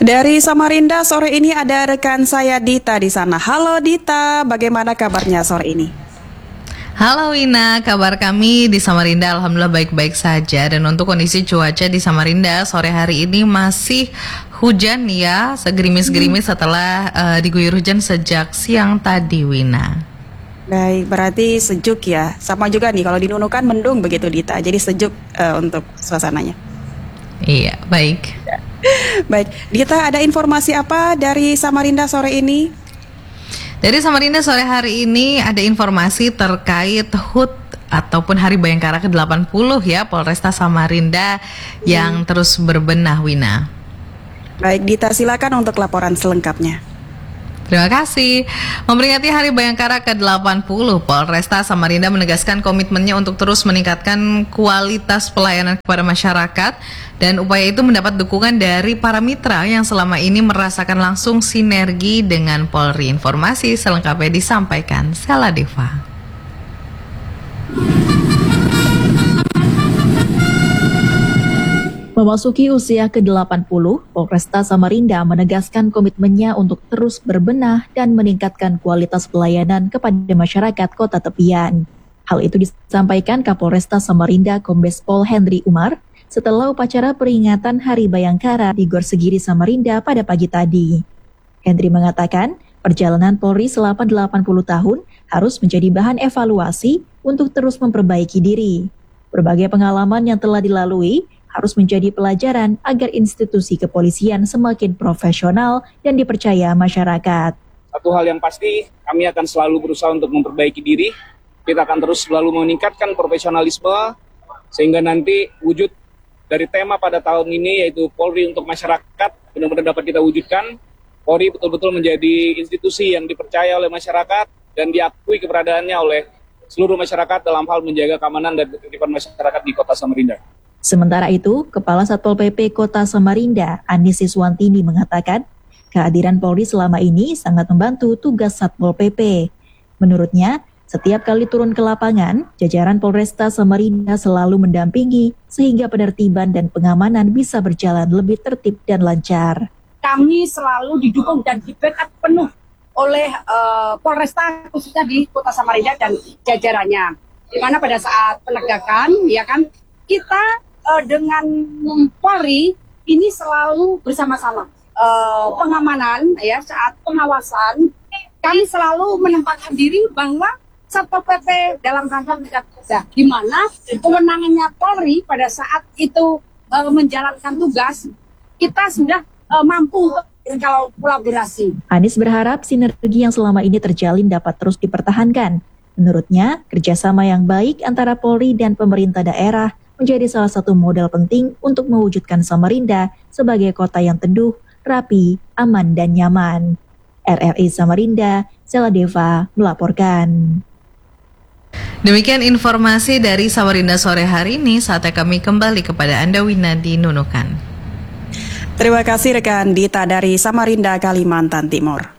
Dari Samarinda sore ini ada rekan saya Dita di sana. Halo Dita, bagaimana kabarnya sore ini? Halo Wina, kabar kami di Samarinda alhamdulillah baik-baik saja. Dan untuk kondisi cuaca di Samarinda sore hari ini masih hujan ya, segerimis-gerimis setelah diguyur hujan sejak siang tadi, Wina. Baik, berarti sejuk ya. Sama juga nih kalau di Nunukan mendung begitu Dita. Jadi sejuk untuk suasananya. Iya, baik. Baik, Dita ada informasi apa dari Samarinda sore ini? Dari Samarinda sore hari ini ada informasi terkait HUT ataupun Hari Bayangkara ke-80 ya, Polresta Samarinda yang terus berbenah, Wina. Baik, Dita silakan untuk laporan selengkapnya. Terima kasih. Memperingati Hari Bayangkara ke-80, Polresta Samarinda menegaskan komitmennya untuk terus meningkatkan kualitas pelayanan kepada masyarakat dan upaya itu mendapat dukungan dari para mitra yang selama ini merasakan langsung sinergi dengan Polri. Informasi selengkapnya disampaikan Sela Deva. Memasuki usia ke-80, Polresta Samarinda menegaskan komitmennya untuk terus berbenah dan meningkatkan kualitas pelayanan kepada masyarakat kota tepian. Hal itu disampaikan Kapolresta Samarinda Kombes Pol Henry Umar setelah upacara peringatan Hari Bayangkara di Gor Segiri Samarinda pada pagi tadi. Henry mengatakan, perjalanan Polri selama 80 tahun harus menjadi bahan evaluasi untuk terus memperbaiki diri. Berbagai pengalaman yang telah dilalui harus menjadi pelajaran agar institusi kepolisian semakin profesional dan dipercaya masyarakat. Satu hal yang pasti, kami akan selalu berusaha untuk memperbaiki diri. Kita akan terus selalu meningkatkan profesionalisme, sehingga nanti wujud dari tema pada tahun ini yaitu Polri untuk masyarakat, benar-benar dapat kita wujudkan. Polri betul-betul menjadi institusi yang dipercaya oleh masyarakat dan diakui keberadaannya oleh seluruh masyarakat dalam hal menjaga keamanan dan ketertiban masyarakat di Kota Samarinda. Sementara itu, Kepala Satpol PP Kota Samarinda, Anis Siswantini mengatakan, kehadiran Polri selama ini sangat membantu tugas Satpol PP. Menurutnya, setiap kali turun ke lapangan, jajaran Polresta Samarinda selalu mendampingi sehingga penertiban dan pengamanan bisa berjalan lebih tertib dan lancar. Kami selalu didukung dan di-backup penuh oleh Polresta khususnya di Kota Samarinda dan jajarannya. Di mana pada saat penegakan, ya kan, kita dengan Polri ini selalu bersama-sama. Pengamanan ya saat pengawasan kami selalu menempatkan diri bahwa Satpol PP dalam rangka meningkatkan di mana kewenangannya Polri pada saat itu menjalankan tugas kita sudah mampu kalau kolaborasi. Anis berharap sinergi yang selama ini terjalin dapat terus dipertahankan. Menurutnya, kerjasama yang baik antara Polri dan pemerintah daerah menjadi salah satu modal penting untuk mewujudkan Samarinda sebagai kota yang teduh, rapi, aman, dan nyaman. RRI Samarinda, Sela Deva melaporkan. Demikian informasi dari Samarinda sore hari ini. Saatnya kami kembali kepada Anda, Wina, di Nunukan. Terima kasih rekan Dita dari Samarinda, Kalimantan Timur.